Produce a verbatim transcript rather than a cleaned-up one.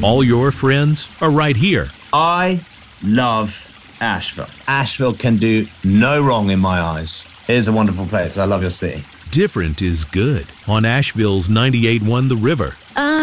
All your friends are right here. I love Asheville. Asheville can do no wrong in my eyes. It is a wonderful place. I love your city. Different is good on Asheville's ninety-eight point one The River. Uh,